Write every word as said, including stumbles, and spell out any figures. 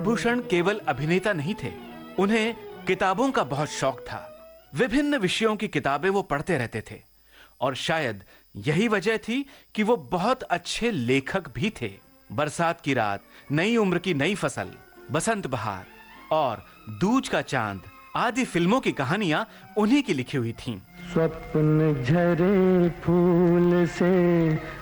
नागभूषण केवल अभिनेता नहीं थे, उन्हें किताबों का बहुत शौक था। विभिन्न विषयों की किताबें वो पढ़ते रहते थे और शायद यही वजह थी कि वो बहुत अच्छे लेखक भी थे। बरसात की रात, नई उम्र की नई फसल, बसंत बहार और दूज का चांद आदि फिल्मों की कहानियां उन्हीं की लिखी हुई थीं। स्वप्न झरे फूल से